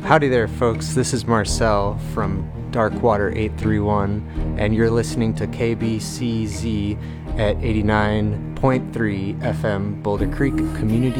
Howdy there, folks. This is Marcel from Darkwater 831, and you're listening to KBCZ at 89.3 FM Boulder Creek Community